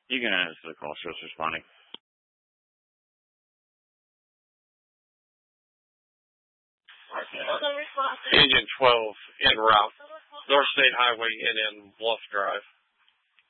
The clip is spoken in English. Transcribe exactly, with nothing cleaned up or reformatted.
You can answer the call. Show's responding. Union twelve en route. North State Highway N N Bluff Drive.